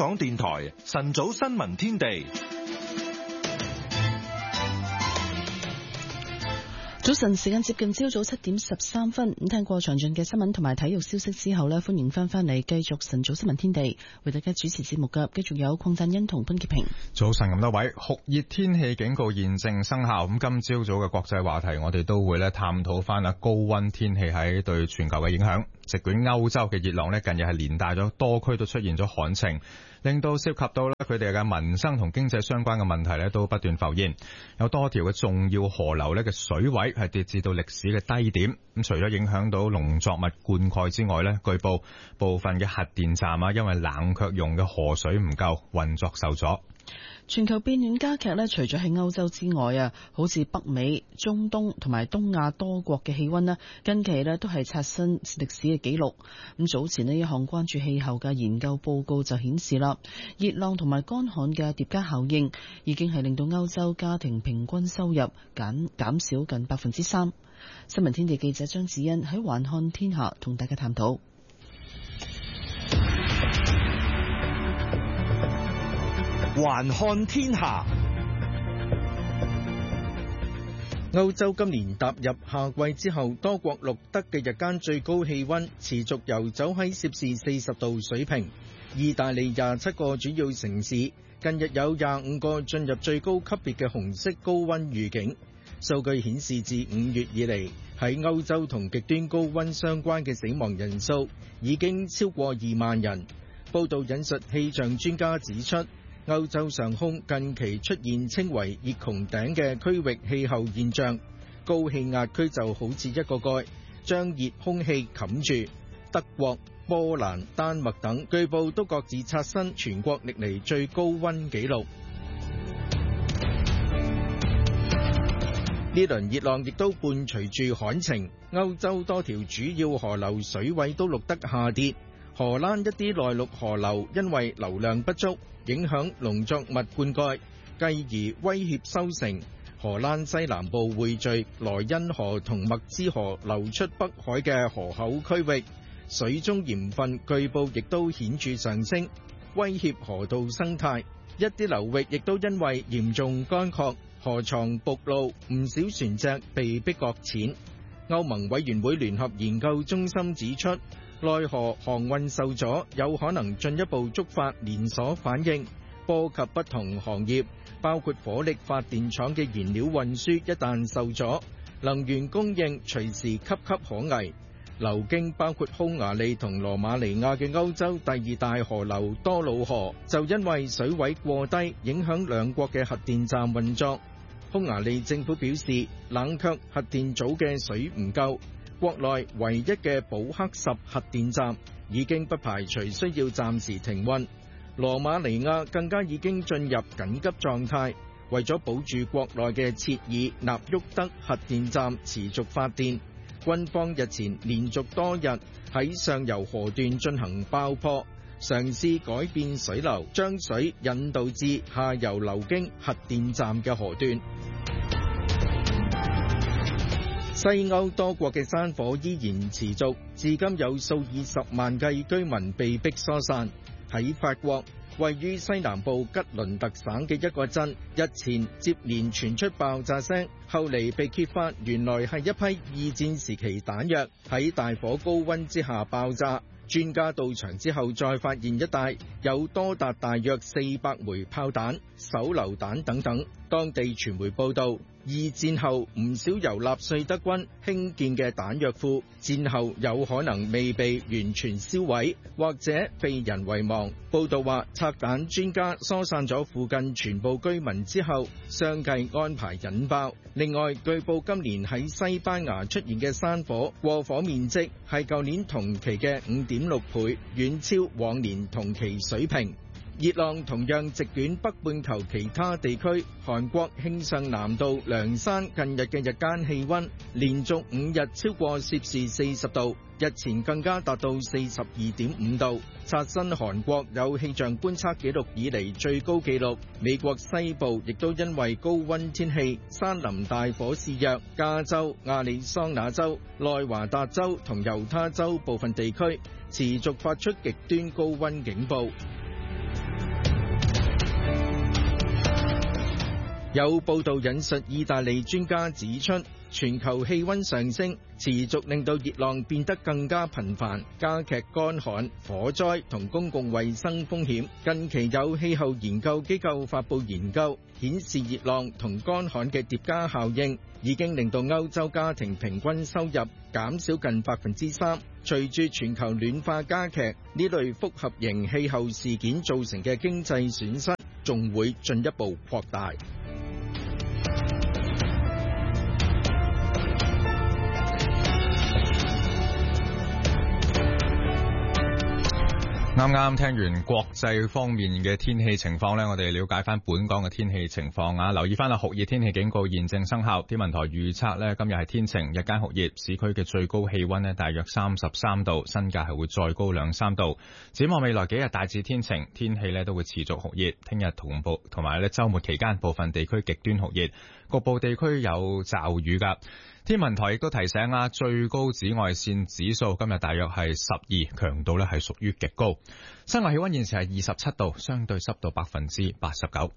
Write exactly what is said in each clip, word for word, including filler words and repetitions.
港電台晨早新聞天地。 早晨時間接近朝早七點十三分，咁聽過詳盡嘅新聞同埋體育消息之後呢，歡迎翻返嚟繼續晨早新聞天地，為大家主持節目嘅繼續有鄺振欣同潘潔平。 早晨咁多位，酷熱天氣警告現正生效。咁今朝早嘅國際話題，我哋都會咧探討翻啊高溫天氣喺對全球嘅影響。席捲歐洲嘅熱浪咧，近日係連帶咗多區都出現咗旱情，令到涉及到咧佢哋嘅民生同經濟相關嘅問題咧都不斷浮現。有多條嘅重要河流咧嘅水位係跌至到歷史嘅低點。咁除咗影響到農作物灌溉之外咧，據報部分嘅核電站啊，因為冷卻用嘅河水唔夠，運作受阻。 全球變暖加劇咧，除咗喺歐洲之外啊，好似北美、中東同埋東亞多國嘅氣溫咧，近期咧都係刷新歷史嘅紀錄。咁早前呢一項關注氣候嘅研究報告就顯示啦，熱浪同埋乾旱嘅疊加效應，已經係令到歐洲家庭平均收入減減少近百分之三。新聞天地記者張子欣喺環看天下同大家探討。 環看天下，歐洲今年踏入夏季之後，多國錄得嘅日間最高氣溫持續游走喺攝氏四十度水平。意大利廿七個主要城市近日有廿五個進入最高級別嘅紅色高溫預警。數據顯示，自五月以嚟，喺歐洲同極端高溫相關嘅死亡人數已經超過二萬人。報道引述氣象專家指出，歐洲上空近期出現稱為熱穹頂嘅區域氣候現象，高氣壓區就好似一個蓋，將熱空氣冚住。德國、波蘭、丹麥等據報都各自刷新全國歷嚟最高溫紀錄。呢輪熱浪亦都伴隨住旱情，歐洲多條主要河流水位都錄得下跌。荷蘭一啲內陸河流因為流量不足，影響農作物灌溉，繼而威脅收成。荷蘭西南部匯聚萊茵河同默茲河流出北海嘅河口區域，水中鹽分據報亦都顯著上升，威脅河道生態。一啲流域亦都因為嚴重乾涸，河床暴露，唔少船隻被迫擱淺。歐盟委員會聯合研究中心指出，內河航運受阻，有可能進一步觸發連鎖反應，波及不同行業，包括火力發電廠嘅燃料運輸一旦受阻，能源供應隨時岌岌可危。流經包括匈牙利同羅馬尼亞嘅歐洲第二大河流多瑙河，就因為水位過低，影響兩國嘅核電站運作。匈牙利政府表示，冷卻核電組嘅水唔夠。國內唯一嘅保克什核電站已經不排除需要暫時停運。羅馬尼亞更加已經進入緊急狀態，為咗保住國內嘅切爾納沃德核電站持續發電，軍方日前連續多日喺上游河段進行爆破，嘗試改變水流，將水引導至下游流經核電站嘅河段。西歐多國嘅山火依然持續，至今有數以十萬計居民被迫疏散。喺法國，位於西南部吉倫特省嘅一個鎮，日前接連傳出爆炸聲，後嚟被揭發原來係一批二戰時期彈藥喺大火高溫之下爆炸。專家到場之後，再發現一帶有多達大約四百枚炮彈、手榴彈等等。當地傳媒報道，二戰後唔少由納粹德軍興建嘅彈藥庫，戰後有可能未被完全銷毀，或者被人遺忘。報道話，拆彈專家疏散咗附近全部居民之後，相繼安排引爆。另外，據報今年喺西班牙出現嘅山火，過火面積係舊年同期嘅五點六倍，遠超往年同期水平。熱浪同樣席捲北半球其他地區，韓國慶尚南道涼山近日嘅日間氣溫連續五日超過攝氏四十度，日前更加達到四十二點五度，刷新韓國有氣象觀測記錄以嚟最高紀錄。美國西部亦都因為高溫天氣，山林大火肆虐，加州、亞利桑那州、內華達州同猶他州部分地區持續發出極端高溫警報。 有報道引述意大利專家指出，全球氣溫上升持續令到熱浪變得更加頻繁，加劇乾旱、火災同公共衛生風險。近期有氣候研究機構發布研究，顯示熱浪同乾旱嘅疊加效應已經令到歐洲家庭平均收入減少近百分之三。隨住全球暖化加劇，呢類複合型氣候事件造成嘅經濟損失仲會進一步擴大。 啱啱聽完國際方面嘅天氣情況呢，我哋了解翻本港嘅天氣情況啊！留意翻啦，酷熱天氣警告現正生效。天文台預測呢，今日係天晴，日間酷熱，市區嘅最高氣溫呢大約三十三度，新界係會再高兩三度。展望未來幾日大致天晴，天氣呢都會持續酷熱。聽日同步同埋呢週末期間，部分地區極端酷熱，局部地區有驟雨㗎。天文台亦都提醒啊，最高紫外線指數今日大約係十二，強度呢係屬於極高。室外氣溫現時係二十七度，相對濕度百分之八十九。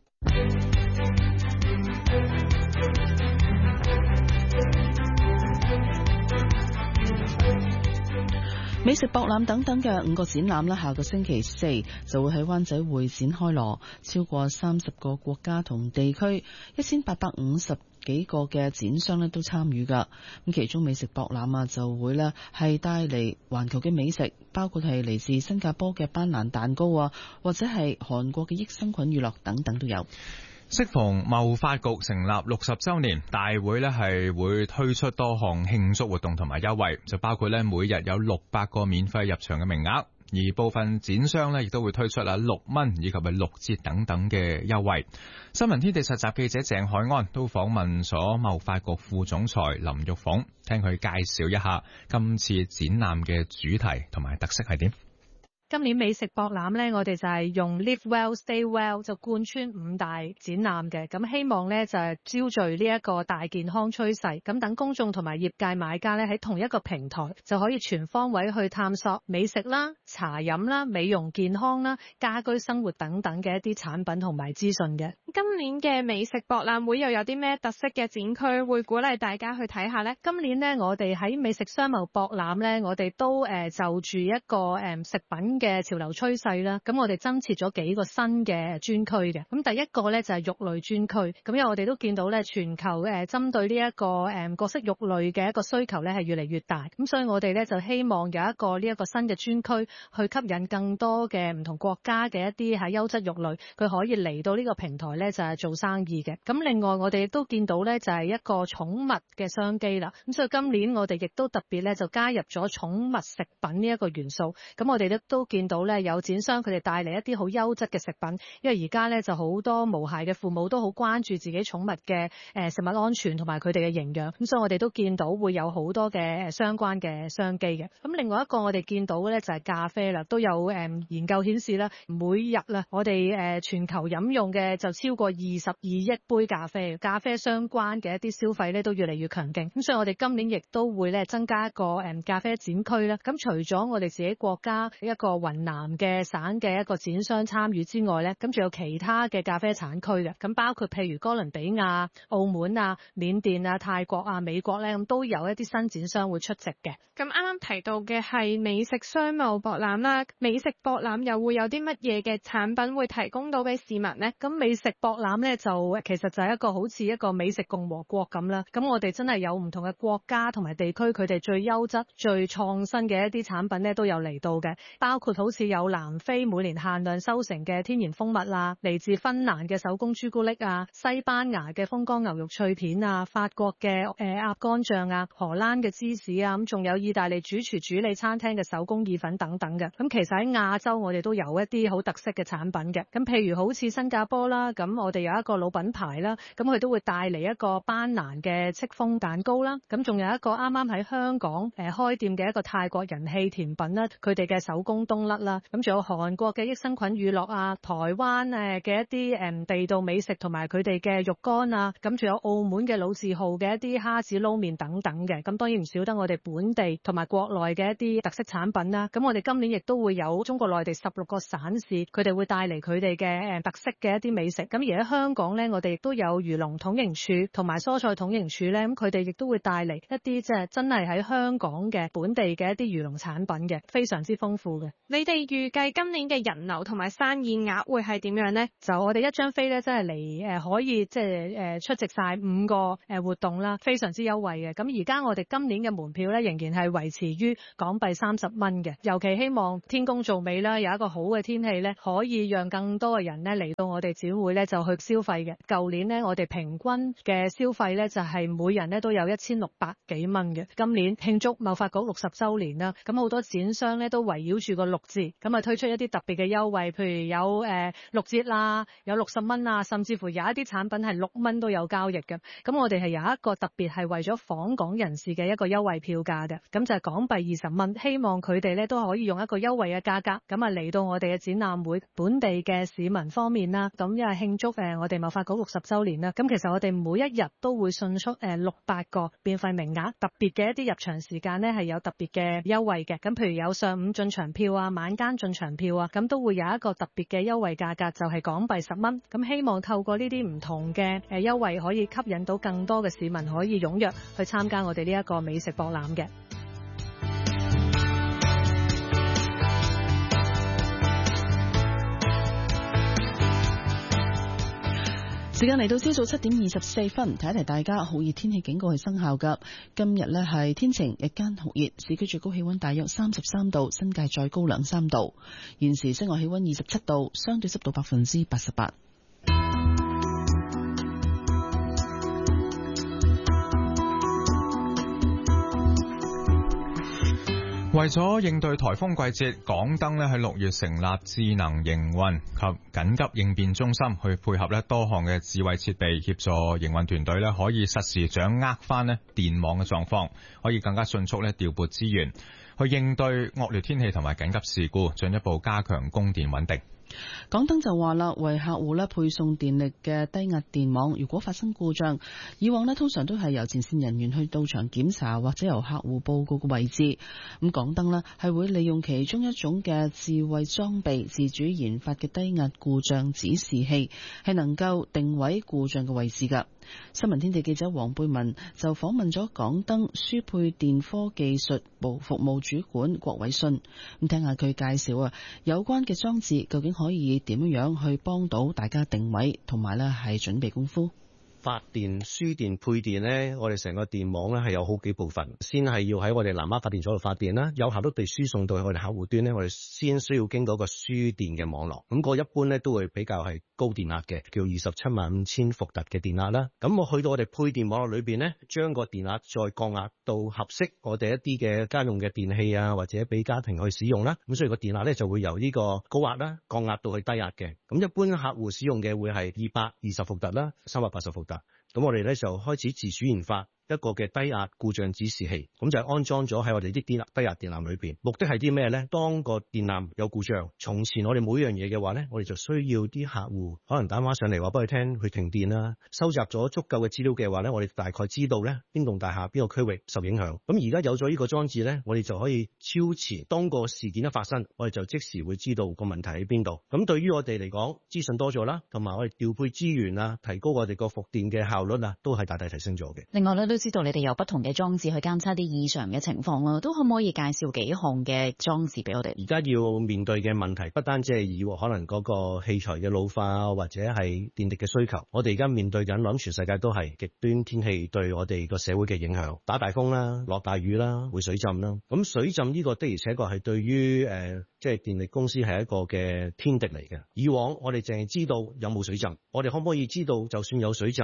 美食博覽等等嘅五個展覽咧，下個星期四就會喺灣仔會展開鑼，超過三十個國家同地區，一千八百五十幾個嘅展商咧都參與噶。咁其中美食博覽啊，就會咧係帶嚟環球嘅美食，包括係嚟自新加坡嘅班蘭蛋糕啊，或者係韓國嘅益生菌娛樂等等都有。 適逢貿發局成立六十週年，大會呢係會推出多項慶祝活動同埋優惠，就包括呢每日有六百個免費入場嘅名額，而部分展商呢亦都會推出啊六蚊以及係六折等等嘅優惠。新聞天地實習記者鄭海安都訪問咗貿發局副總裁林玉鳳，聽佢介紹一下今次展覽嘅主題同埋特色係點。 今年美食博覽呢，我哋就係用 Live Well Stay Well 就貫穿五大展覽嘅，咁希望呢，就係招聚呢一個大健康趨勢，咁等公眾同埋業界買家呢，喺同一個平台就可以全方位去探索美食啦、茶飲啦、美容健康啦、家居生活等等嘅一啲產品同埋資訊嘅。 今年嘅美食博覽會又有啲咩特色嘅展區會鼓勵大家去睇下呢？ 今年呢，我哋喺美食商貿博覽呢，我哋都誒就住一個誒食品嘅潮流趨勢啦，咁我哋增設咗幾個新嘅專區嘅。咁第一個咧就係肉類專區，咁因為我哋都見到咧全球誒針對呢一個誒各式肉類嘅一個需求咧係越嚟越大，咁所以我哋咧就希望有一個呢一個新嘅專區去吸引更多嘅唔同國家嘅一啲喺優質肉類，佢可以嚟到呢個平台咧就係做生意嘅。咁另外我哋亦都見到咧就係一個寵物嘅商機啦，咁所以今年我哋亦都特別咧就加入咗寵物食品呢一個元素，咁我哋都都見到咧有展商佢哋帶嚟一啲好優質嘅食品，因為而家咧就好多無孩嘅父母都好關注自己寵物嘅誒食物安全同埋佢哋嘅營養，咁所以我哋都見到會有好多嘅相關嘅商機嘅。咁另外一個我哋見到嘅咧就係咖啡啦，都有誒研究顯示啦，每日啦我哋誒全球飲用嘅就超過二十二億杯咖啡，咖啡相關嘅一啲消費咧都越嚟越強勁，咁所以我哋今年亦都會咧增加一個誒咖啡展區啦。咁除咗我哋自己國家一個雲南嘅省嘅一個展商參與之外咧，咁仲有其他嘅咖啡產區嘅，咁包括譬如哥倫比亞、澳門啊、緬甸啊、泰國啊、美國咧，咁都有一啲新展商會出席嘅。 咁啱啱提到嘅係美食商貿博覽啦，美食博覽又會有啲乜嘢嘅產品會提供到俾市民呢？ 咁美食博覽咧就其實就係一個好似一個美食共和國咁啦。咁我哋真係有唔同嘅國家同埋地區，佢哋最優質、最創新嘅一啲產品咧都有嚟到嘅，包括好似有南非每年限量收成嘅天然蜂蜜啦，嚟自芬蘭嘅手工朱古力啊，西班牙嘅風乾牛肉脆片啊，法國嘅誒鴨肝醬啊，荷蘭嘅芝士啊，咁仲有意大利主廚主理餐廳嘅手工意粉等等嘅。咁其實喺亞洲我哋都有一啲好特色嘅產品嘅。咁譬如好似新加坡啦，咁我哋有一個老品牌啦，咁佢都會帶嚟一個班蘭嘅戚風蛋糕啦。咁仲有一個啱啱喺香港誒開店嘅一個泰國人氣甜品啦，佢哋嘅手工冬甩啦，咁仲有韓國嘅益生菌乳酪啊，台灣誒嘅一啲誒地道美食同埋佢哋嘅肉乾啊，咁仲有澳門嘅老字號嘅一啲蝦子撈麵等等嘅，咁當然唔少得我哋本地同埋國內嘅一啲特色產品啦。咁我哋今年亦都會有中國內地十六個省市，佢哋會帶嚟佢哋嘅誒特色嘅一啲美食。咁而喺香港咧，我哋亦都有漁農統營處同埋蔬菜統營處咧，咁佢哋亦都會帶嚟一啲即係真係喺香港嘅本地嘅一啲漁農產品嘅，非常之豐富嘅。 你哋預計今年嘅人流同埋生意額會係點樣呢？ 就我哋一張飛咧，真係嚟誒可以即係誒出席晒五個誒活動啦，非常之優惠嘅。咁而家我哋今年嘅門票咧，仍然係維持於港幣三十蚊嘅。尤其希望天公造美啦，有一個好嘅天氣咧，可以讓更多嘅人咧嚟到我哋展會咧就去消費嘅。舊年咧，我哋平均嘅消費咧就係每人咧都有一千六百幾蚊嘅。今年慶祝貿發局六十週年啦，咁好多展商咧都圍繞住個六字，咁啊推出一啲特別嘅優惠，譬如有誒六折啦，有六十蚊啊，甚至乎有一啲產品係六蚊都有交易嘅。咁我哋係有一個特別係為咗訪港人士嘅一個優惠票價嘅，咁就係港幣二十蚊，希望佢哋咧都可以用一個優惠嘅價格，咁啊嚟到我哋嘅展覽會。本地嘅市民方面啦，咁因為慶祝誒我哋貿發局六十週年啦，咁其實我哋每一日都會送出誒六百個免費名額，特別嘅一啲入場時間呢係有特別嘅優惠嘅，咁譬如有上午進場票啊、晚間進場票啊，咁都會有一個特別嘅優惠價格，就係港幣十蚊。咁希望透過呢啲唔同嘅誒優惠，可以吸引到更多嘅市民可以踴躍去參加我哋呢一個美食博覽嘅。 時間嚟到朝早七點二十四分，提一提大家，酷熱天氣警告係生效㗎。今日呢係天晴，日間酷熱，市區最高氣溫大約三十三度，新界再高兩三度。現時室外氣溫二十七度，相對濕度百分之八十八。 為咗應對颱風季節，港燈咧喺六月成立智能營運及緊急應變中心，去配合咧多項嘅智慧設備，協助營運團隊咧可以實時掌握翻咧電網嘅狀況，可以更加迅速咧調撥資源，去應對惡劣天氣同埋緊急事故，進一步加強供電穩定。 港燈就話啦，為客戶咧配送電力嘅低壓電網，如果發生故障，以往咧通常都係由前線人員去到場檢查，或者由客戶報告嘅位置。咁港燈咧係會利用其中一種嘅智慧裝備，自主研發嘅低壓故障指示器，係能夠定位故障嘅位置㗎。新聞天地記者黃貝文就訪問咗港燈輸配電科技術部服務主管郭偉信，咁聽下佢介紹啊，有關嘅裝置究竟可以點樣去幫到大家定位，同埋咧係準備功夫。 發電、輸電、配電呢，我哋成個電網呢係有好幾部分，先係要喺我哋南丫發電所度發電啦，有效率地輸送到去我哋客戶端呢，我哋先需要經過一個輸電嘅網絡，咁個一般呢都會比較係高電壓嘅，叫二十七萬五千伏特嘅電壓啦。咁我去到我哋配電網絡裏邊呢，將個電壓再降壓到合適我哋一啲嘅家用嘅電器啊，或者俾家庭去使用啦。咁所以個電壓呢就會由呢個高壓啦降壓到去低壓嘅。咁一般客戶使用嘅會係二百二十伏特啦，三百八十伏特。咁我哋咧就開始自主研發一個嘅低壓故障指示器，咁就安裝咗喺我哋啲低壓低壓電纜裏邊。目的係啲咩呢？當個電纜有故障，從前我哋每樣嘢嘅話呢，我哋就需要啲客戶可能打電話上嚟話俾佢聽，去停電啦。收集咗足夠嘅資料嘅話呢，我哋大概知道呢邊棟大廈邊個區域受影響。咁而家有咗呢個裝置呢，我哋就可以超前，當個事件一發生，我哋就即時會知道個問題喺邊度。咁對於我哋嚟講，資訊多咗啦，同埋我哋調配資源啊，提高我哋個復電嘅效率啊，都係大大提升咗嘅。 另外咧，都知道你哋有不同嘅裝置去監測啲異常嘅情況啦，都可唔可以介紹幾項嘅裝置俾我哋？ 而家要面對嘅問題不單止係以可能嗰個器材嘅老化或者係電力嘅需求，我哋而家面對緊，我諗全世界都係極端天氣對我哋個社會嘅影響，打大風啦、落大雨啦、會水浸啦。咁水浸呢個的而且確係對於誒即係電力公司係一個嘅天敵嚟嘅。以往我哋淨係知道有冇水浸，我哋可唔可以知道就算有水浸，浸得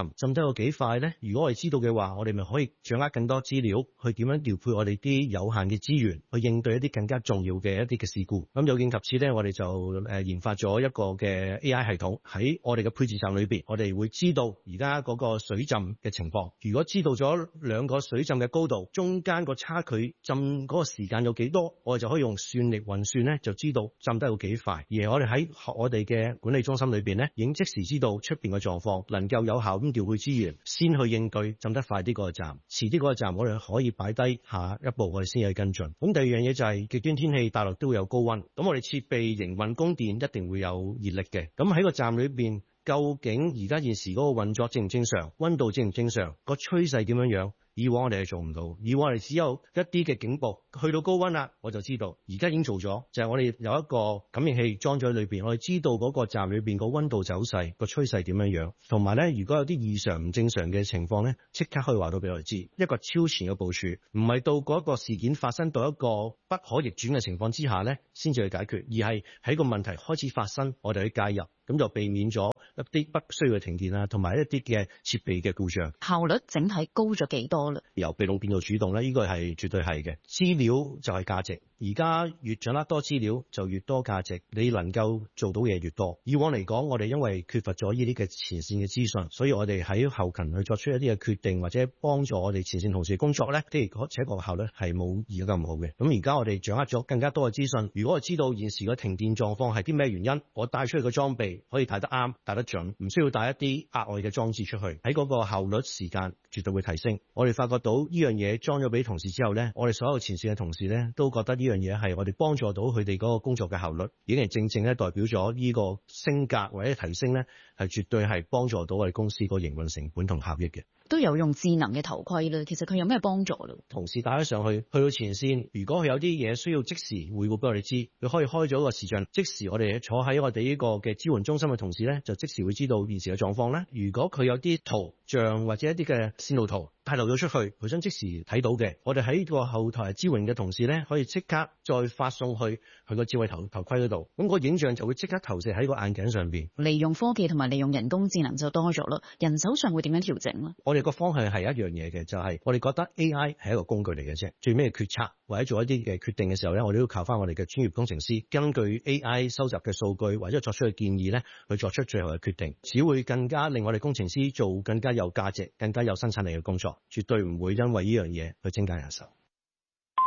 有幾快呢？如果我哋知道嘅話，我哋咪可以掌握更多資料，去點樣調配我哋啲有限嘅資源，去應對一啲更加重要嘅一啲嘅事故。咁有見及此呢，我哋就誒研發咗一個嘅 A I 系統喺我哋嘅配置站裏邊，我哋會知道而家嗰個水浸嘅情況。如果知道咗兩個水浸嘅高度，中間個差距浸嗰個時間有幾多，我哋就可以用算力運算呢，就知道浸得有幾快。而我哋喺我哋嘅管理中心裏邊呢，已經即時知道出邊嘅狀況，能夠有效咁調配資源，先去應對浸得快啲嗰個站。遲啲嗰個站我哋可以擺低下一步，我哋先去跟進。咁第二樣嘢就係極端天氣大陸都會有高溫，咁我哋設備營運供電一定會有熱力嘅。咁喺個站裏邊，究竟而家現時嗰個運作正唔正常，溫度正唔正常，個趨勢點樣樣？以往我哋係做唔到，以往我哋只有一啲嘅警報，去到高溫啦，我就知道。而家已經做咗，就係、是、我哋有一個感應器裝咗喺裏邊，我哋知道嗰個站裏邊個溫度走勢、個趨勢點樣樣，同埋咧，如果有啲異常唔正常嘅情況咧，即刻可以話到俾我哋知。一個超前嘅部署，唔係到嗰一個事件發生到一個不可逆轉嘅情況之下咧，先至去解決，而係喺個問題開始發生，我哋去介入，咁就避免咗一啲不需要嘅停電啊，同埋一啲嘅設備嘅故障。 效率整體高咗幾多啦？ 由被動變到主動咧，呢個係絕對係嘅。資料就係價值，而家越掌握多資料就越多價值，你能夠做到嘢越多。以往嚟講，我哋因為缺乏咗呢啲嘅前線嘅資訊，所以我哋喺後勤去作出一啲嘅決定，或者幫助我哋前線同事嘅工作咧，的而且確效率係冇而家咁好嘅。咁而家我哋掌握咗更加多嘅資訊，如果我知道現時嘅停電狀況係啲咩原因，我帶出去嘅裝備可以帶得啱、帶得準，唔需要帶一啲額外嘅裝置出去，喺嗰個效率時間絕對會提升。我哋發覺到呢樣嘢裝咗俾同事之後呢，我哋所有前線嘅同事呢，都覺得呢樣嘢係我哋幫助到佢哋嗰個工作嘅效率，已經係正正咧代表咗呢個升格或者提升呢，係絕對係幫助到我哋公司個營運成本同效益嘅。 都有用智能嘅頭盔啦，其實佢有咩幫助咯？ 同事帶咗上去，去到前線，如果佢有啲嘢需要即時匯報俾我哋知，佢可以開咗個視像，即時我哋坐喺我哋呢個嘅支援中心嘅同事呢，就即時會知道現時嘅狀況啦。如果佢有啲圖像或者一啲嘅線路圖帶漏咗出去，佢想即時睇到嘅，我哋喺個後台支援嘅同事呢，可以即刻再發送去佢個智慧頭頭盔嗰度，咁個影像就會即刻投射喺個眼鏡上邊。 利用科技同埋利用人工智能就多咗啦，人手上會點樣調整呢？ 我哋個方向係一樣嘢嘅，就係、是、我哋覺得 A I 係一個工具嚟嘅啫，最尾嘅決策或者做一啲嘅決定嘅時候呢，我哋都要靠翻我哋嘅專業工程師，根據 A I 收集嘅數據或者作出嘅建議呢，去作出最後嘅決定，只會更加令我哋工程師做更加有價值、更加有生產力嘅工作，絕對唔會因為呢樣嘢去增加人手。